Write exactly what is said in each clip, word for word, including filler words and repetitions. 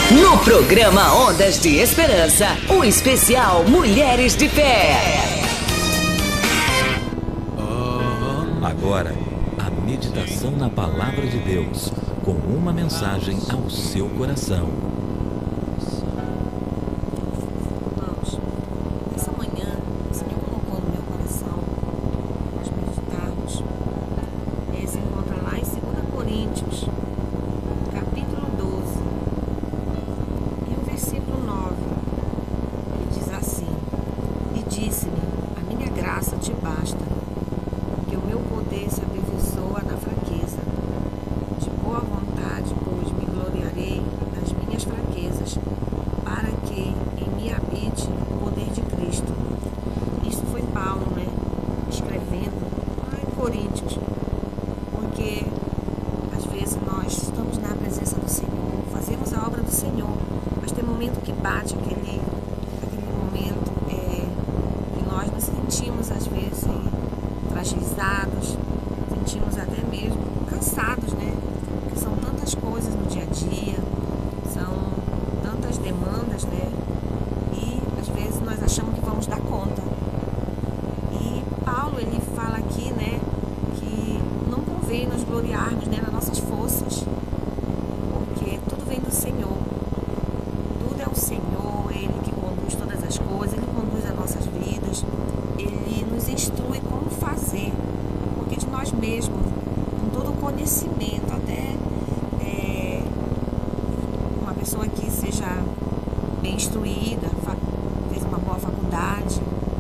No programa Ondas de Esperança, o especial Mulheres de Fé. Agora, a meditação na Palavra de Deus, com uma mensagem ao seu coração. Irmãos, nessa manhã, o Senhor colocou no meu coração nós meditarmos. Ele se encontra lá em segunda Coríntios, capítulo doze, e o versículo nove. Ele diz assim: E disse-me, a minha graça te basta, porque o meu poder se aperfeiçoa na fraqueza. De boa vontade, pois, me gloriarei nas minhas fraquezas, para que em mim habite o poder de Cristo. Isso foi Paulo, né, escrevendo lá em Coríntios, porque às vezes nós estamos na presença do Senhor, fazemos a obra do Senhor, mas tem momento que bate aquele, aquele momento é, que nós nos sentimos às vezes fragilizados, sentimos até mesmo cansados, né? Porque são tantas coisas no dia a dia, são tantas demandas, né? E às vezes nós achamos que vamos dar conta. E Paulo, ele fala aqui, né, que não convém nos gloriarmos, né, nas nossas forças, porque tudo vem do Senhor. Tudo é o Senhor, Ele que conduz todas as coisas, Ele conduz as nossas vidas, Ele nos instrui como fazer, porque de nós mesmos, com todo o conhecimento, até é, uma pessoa que seja bem instruída, fez uma boa faculdade,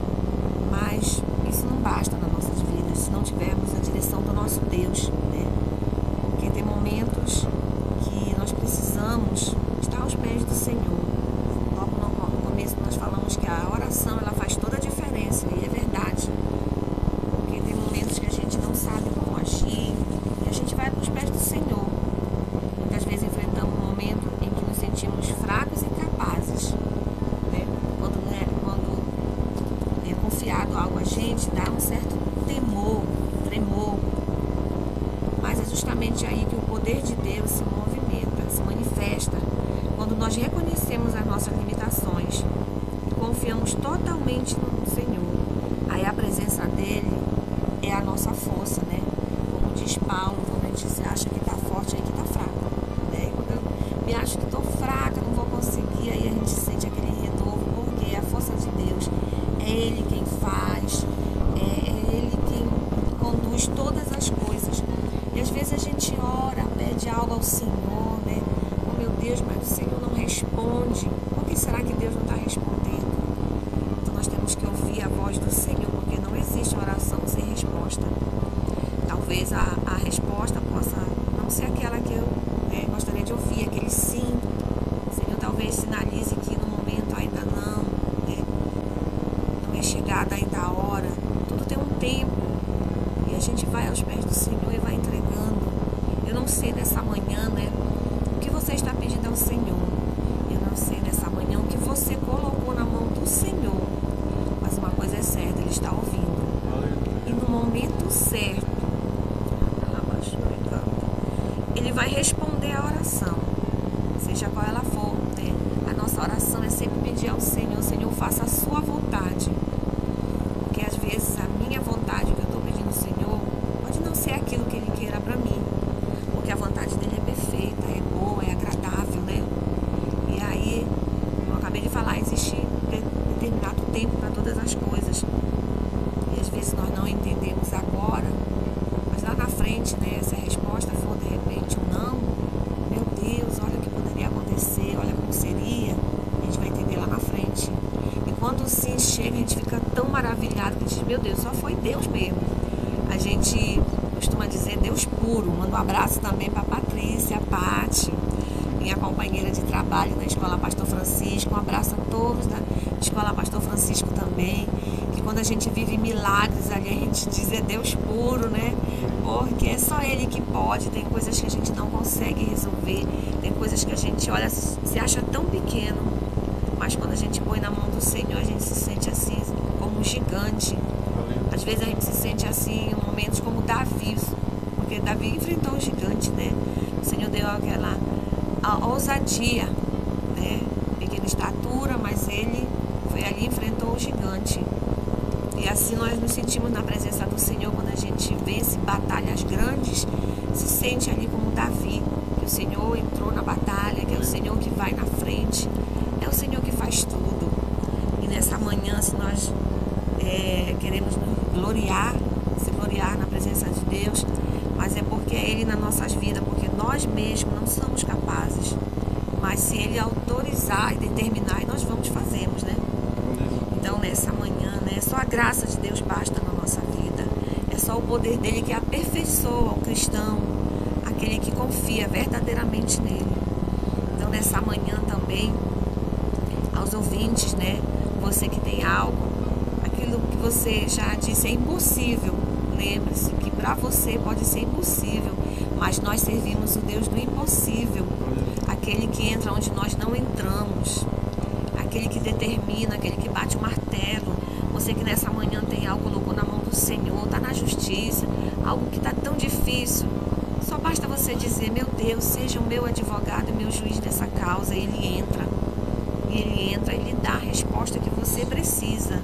mas isso não basta nas nossas vidas se não tivermos a direção do nosso Deus, né? Porque tem momentos que nós precisamos estar aos pés do Senhor. Logo no começo nós falamos que a oração ela faz toda a diferença, e é verdade, porque tem momentos que a gente não sabe como agir e a gente vai para os pés do Senhor. Muitas vezes enfrentamos um momento em que nos sentimos fracos e incapazes, né? Quando, né, quando é confiado algo a gente, dá um certo temor, tremor, mas é justamente aí que o poder de Deus se movimenta, se manifesta, quando nós reconhecemos as nossas limitações e confiamos totalmente no Senhor. Aí a presença dele é a nossa força, né? Como diz Paulo, quando a gente se acha que está forte, aí que está fraco, né? Quando eu me acho que estou fraca, não vou conseguir, aí a gente sente aquele renovo, porque a força de Deus é Ele quem faz, é Ele quem conduz todas as coisas. E às vezes a gente ora, pede algo ao Senhor, né? Oh meu Deus, mas o Senhor não responde. Por que será que Deus não está respondendo? Então nós temos que ouvir a voz do Senhor, porque não existe oração sem resposta. Talvez a, a resposta possa não ser aquela que eu né, gostaria de ouvir, aquele sim. O Senhor talvez sinalize que no momento ainda não, né? Não é chegada ainda a hora. Tudo tem um tempo. E a gente vai aos pés do Senhor e vai entregando. Eu não sei nessa manhã, né, o que você está pedindo ao Senhor. Eu não sei nessa manhã o que você colocou na mão do Senhor. Mas uma coisa é certa, Ele está ouvindo. E no momento certo, Ele vai responder a oração, seja qual ela for, né? A nossa oração é sempre pedir ao Senhor: Senhor, faça a sua vontade. Porque às vezes a minha vontade, o que eu estou pedindo ao Senhor, pode não ser aquilo que Ele queira para mim, porque a vontade dele é perfeita, é boa, é agradável, né? E aí, como eu acabei de falar, existe determinado tempo para todas as coisas. E às vezes nós não entendemos agora, mas lá na frente, né, se a resposta for de repente um não, meu Deus, olha o que poderia acontecer, olha como seria, a gente vai entender lá na frente. E quando o sim chega, a gente fica tão maravilhado que a gente diz: meu Deus, só foi Deus mesmo. A gente costuma dizer Deus puro. Manda um abraço também para Patrícia, a Pati, minha companheira de trabalho na Escola Pastor Francisco. Um abraço a todos da Escola Pastor Francisco também, que quando a gente vive milagres ali, a gente diz é Deus puro, né? Porque é só Ele que pode. Tem coisas que a gente não consegue resolver, tem coisas que a gente olha, se acha tão pequeno, mas quando a gente põe na mão do Senhor, a gente se sente assim, como um gigante. Às vezes a gente se sente assim em momentos como Davi, porque Davi enfrentou o gigante, né? O Senhor deu aquela a ousadia né? Pequena estatura, mas ele foi ali e enfrentou o gigante. E assim nós nos sentimos na presença do Senhor quando a gente vence batalhas grandes, se sente ali como Davi, que o Senhor entrou na batalha, que é o Senhor que vai na frente, é o Senhor que faz tudo. E nessa manhã, se nós é, queremos nos gloriar, se gloriar na presença de Deus, mas é porque é Ele nas nossas vidas, porque nós mesmos não somos capazes. Mas se Ele autorizar e determinar, nós vamos fazermos, né? Então nessa manhã, né, só a graça de Deus basta na nossa vida. É só o poder dele que aperfeiçoa o cristão, aquele que confia verdadeiramente nele. Então nessa manhã também, aos ouvintes, né, você que tem algo, aquilo que você já disse é impossível, lembre-se que para você pode ser impossível, mas nós servimos o Deus do impossível, aquele que entra onde nós não entramos, aquele que determina, aquele que bate o martelo. Você que nessa manhã tem algo, colocou na mão do Senhor, está na justiça, algo que está tão difícil, só basta você dizer: meu Deus, seja o meu advogado e meu juiz nessa causa. E ele entra, e ele entra, ele dá a resposta que você precisa.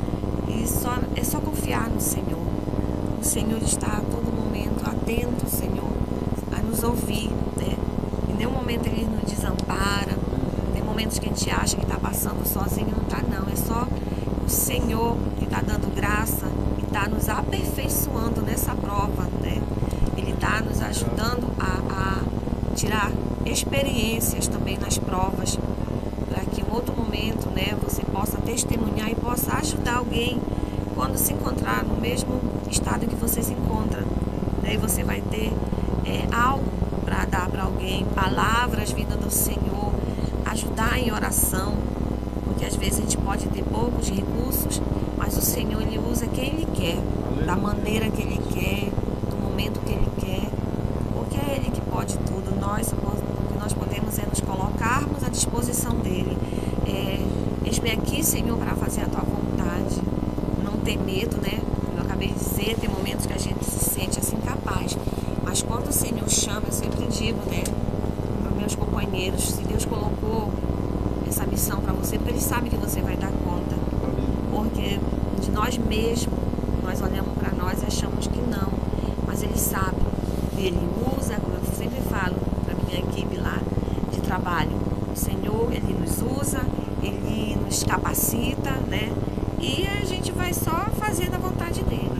E só, é só confiar no Senhor. O Senhor está a todo momento atento, Senhor, a nos ouvir, né? Em nenhum momento Ele nos desampara. Tem momentos que a gente acha que está passando sozinho, não está não. É só o Senhor que está dando graça e está nos aperfeiçoando nessa prova, né? Ele está nos ajudando a, a tirar experiências também nas provas, para que em outro momento, né, você possa testemunhar e possa ajudar alguém quando se encontrar no mesmo estado que você se encontra. Daí você vai ter é, algo para dar para alguém, palavras vindas do Senhor, ajudar em oração, porque às vezes a gente pode ter poucos recursos, mas o Senhor Ele usa quem Ele quer, da maneira que Ele quer, do momento que Ele quer, porque é Ele que pode tudo. Nós, o que nós podemos é nos colocarmos à disposição dEle. É, eis-me aqui, Senhor, para fazer a Tua vontade. Não ter medo, né? Eu acabei de dizer, tem momentos que a gente se sente assim capaz, mas quando o Senhor chama, eu sempre digo, né, para os meus companheiros, se Deus colocou essa missão para você, porque Ele sabe que você vai dar conta, porque de nós mesmos, nós olhamos para nós e achamos que não, mas Ele sabe, Ele usa, como eu sempre falo para minha equipe lá de trabalho, o Senhor, Ele nos usa, Ele nos capacita, né, e a gente vai só fazendo a vontade dEle.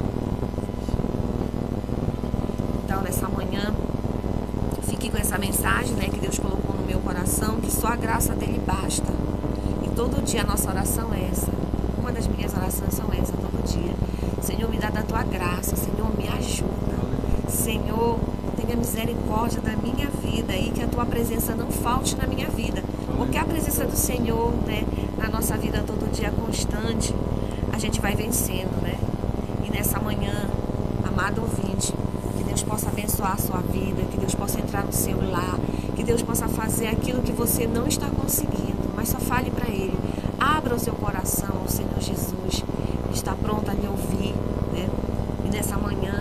Então nessa manhã, fique com essa mensagem, né, que Deus colocou no meu coração, que só a graça dEle basta. E todo dia a nossa oração é essa. Uma das minhas orações são essa todo dia. Senhor, me dá da Tua graça. Senhor, me ajuda. Senhor, tenha misericórdia da minha vida e que a Tua presença não falte na minha vida. Porque a presença do Senhor, né, na nossa vida todo dia constante, a gente vai vencendo, né? E nessa manhã, amado ouvinte, que Deus possa abençoar a sua vida, que Deus possa entrar no seu lar, que Deus possa fazer aquilo que você não está conseguindo, mas só fale para Ele. Abra o seu coração ao Senhor Jesus, Ele está pronto a lhe ouvir, né? E nessa manhã,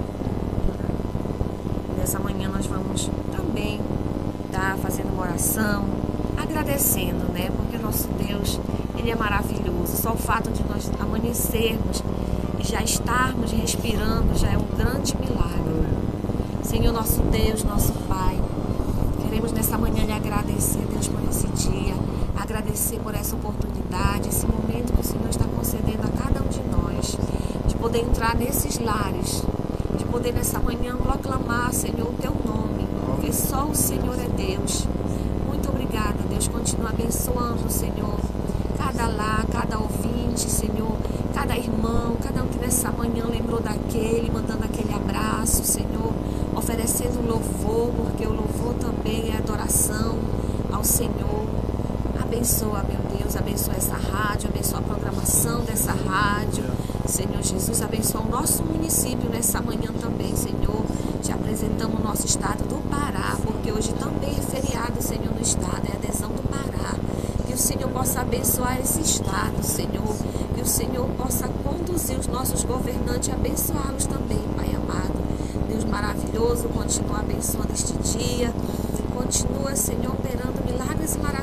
nessa manhã nós vamos também estar fazendo uma oração, agradecendo, né? Porque o nosso Deus, Ele é maravilhoso. Só o fato de nós amanhecermos e já estarmos respirando já é um grande milagre. Senhor, nosso Deus, nosso Pai, queremos nessa manhã lhe agradecer, Deus, por esse dia, agradecer por essa oportunidade, esse momento que o Senhor está concedendo a cada um de nós, de poder entrar nesses lares, de poder nessa manhã proclamar, Senhor, o Teu nome, porque só o Senhor é Deus. Muito obrigada, Deus, continua abençoando, Senhor, cada lar, cada ouvinte, Senhor, cada irmão, cada um que nessa manhã lembrou daquele, mandando aquele abraço, Senhor, oferecendo louvor, porque o louvor também é adoração ao Senhor. Abençoa, meu Deus, abençoa essa rádio, abençoa a programação dessa rádio, Senhor Jesus, abençoa o nosso município nessa manhã também, Senhor. Te apresentamos o nosso estado do Pará, porque hoje também é feriado, Senhor, no estado, é a adesão do Pará. Que o Senhor possa abençoar esse estado, Senhor. Que o Senhor possa conduzir os nossos governantes e abençoá-los também, Pai amado. Deus maravilhoso, continua abençoando este dia. Continua, Senhor, operando milagres e maravilhas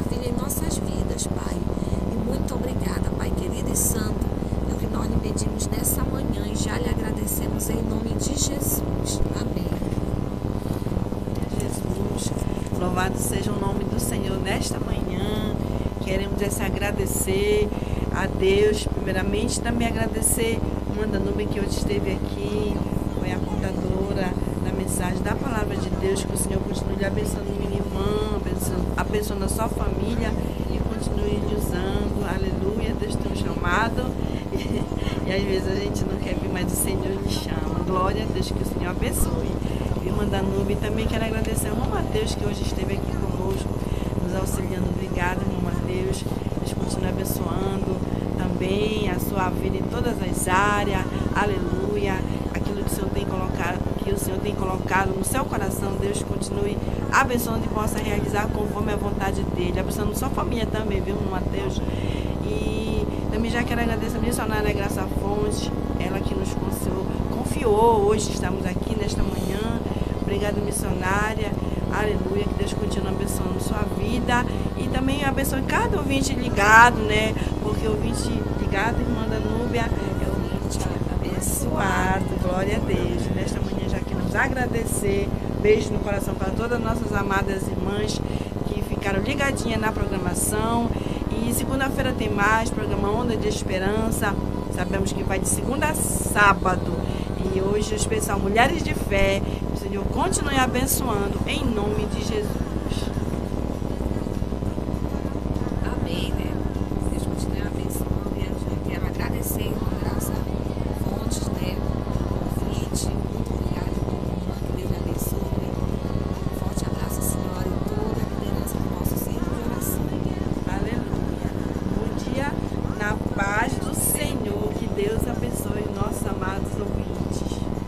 Louvado seja o nome do Senhor nesta manhã. Queremos esse agradecer a Deus, primeiramente, também agradecer Amanda Nubem, que hoje esteve aqui, foi a contadora da mensagem da palavra de Deus. Que o Senhor continue lhe abençoando, minha irmã, abençoando, abençoando a sua família e continue lhe usando. Aleluia, Deus tem um chamado e, e às vezes a gente não quer vir, mas o Senhor lhe chama. Glória a Deus, que o Senhor abençoe. Irmã da Nubem, também quero agradecer ao irmão Mateus, que hoje esteve aqui conosco, nos auxiliando. Obrigada, irmão Mateus. Deus continue abençoando também a sua vida em todas as áreas. Aleluia. Aquilo que o Senhor tem colocado, que o Senhor tem colocado no seu coração, Deus continue abençoando e possa realizar conforme a vontade dele. Abençoando sua família também, viu, irmão Mateus? E também já quero agradecer a missionária Graça Fonte, ela que nos confiou, confiou. Hoje estamos aqui nesta manhã. Obrigada, missionária. Aleluia, que Deus continue abençoando sua vida e também abençoe cada ouvinte ligado, né? Porque o ouvinte ligado, irmã da Núbia, é o ouvinte abençoado. Glória a Deus. Nesta manhã já queremos agradecer. Beijo no coração para todas as nossas amadas irmãs que ficaram ligadinhas na programação. E segunda-feira tem mais programa Onda de Esperança. Sabemos que vai de segunda a sábado. E hoje o especial Mulheres de Fé. O Senhor continue abençoando em nome de Jesus.